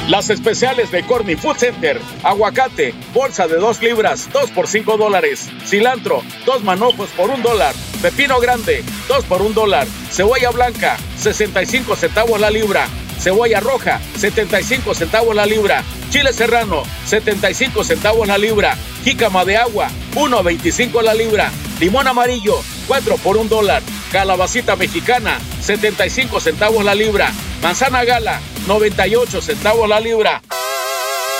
Las especiales de Corny Food Center: aguacate, bolsa de 2 libras, 2 por $5. Cilantro, 2 manojos por $1. Pepino grande, 2 por $1. Cebolla blanca, 65 centavos la libra. Cebolla roja, 75 centavos la libra. Chile serrano, 75 centavos la libra. Jícama de agua, 1.25 la libra. Limón amarillo, 4 por $1. Calabacita mexicana, 75 centavos la libra. Manzana gala, 98 centavos la libra.